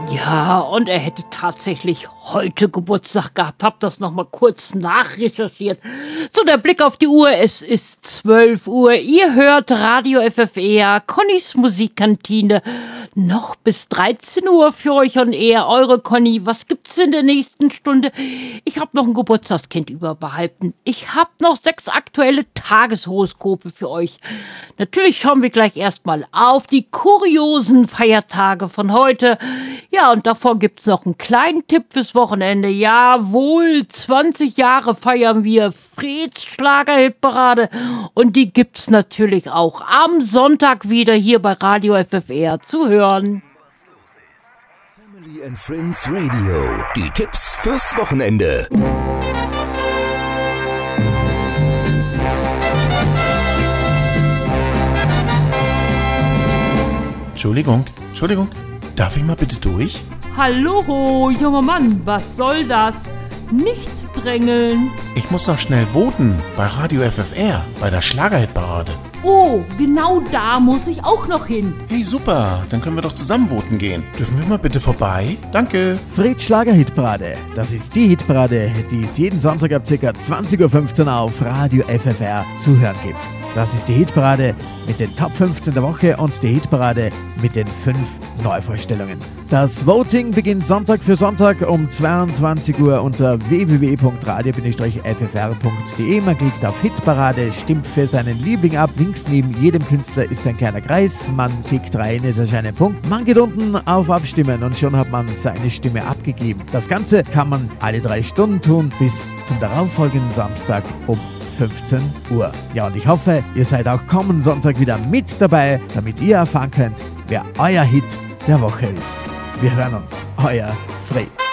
Ja, und er hätte tatsächlich heute Geburtstag gehabt. Hab das nochmal kurz nachrecherchiert. So, der Blick auf die Uhr. Es ist 12 Uhr. Ihr hört Radio FFR, Connys Musikkantine. Noch bis 13 Uhr für euch on air. Eure Conny, was gibt's in der nächsten Stunde? Ich habe noch ein Geburtstagskind überbehalten. Ich habe noch 6 aktuelle Tageshoroskope für euch. Natürlich schauen wir gleich erstmal auf die kuriosen Feiertage von heute. Ja, und davor gibt's noch einen kleinen Tipp fürs Wochenende. Jawohl, 20 Jahre feiern wir Freds Schlagerhitparade. Und die gibt's natürlich auch am Sonntag wieder hier bei Radio FFR zu hören. Family and Friends Radio. Die Tipps fürs Wochenende. Entschuldigung. Darf ich mal bitte durch? Hallo, junger Mann, was soll das? Nicht drängeln. Ich muss noch schnell voten bei Radio FFR, bei der Schlagerhitparade. Oh, genau da muss ich auch noch hin. Hey, super, dann können wir doch zusammen voten gehen. Dürfen wir mal bitte vorbei? Danke. Freds Schlagerhitparade. Das ist die Hitparade, die es jeden Sonntag ab ca. 20.15 Uhr auf Radio FFR zu hören gibt. Das ist die Hitparade mit den Top 15 der Woche und die Hitparade mit den 5 Neuvorstellungen. Das Voting beginnt Sonntag für Sonntag um 22 Uhr unter www.radio-ffr.de. Man klickt auf Hitparade, stimmt für seinen Liebling ab. Links neben jedem Künstler ist ein kleiner Kreis. Man klickt rein, es erscheint ein Punkt. Man geht unten auf Abstimmen und schon hat man seine Stimme abgegeben. Das Ganze kann man alle 3 Stunden tun bis zum darauffolgenden Samstag um 15 Uhr. Ja, und ich hoffe, ihr seid auch kommenden Sonntag wieder mit dabei, damit ihr erfahren könnt, wer euer Hit der Woche ist. Wir hören uns. Euer Fred.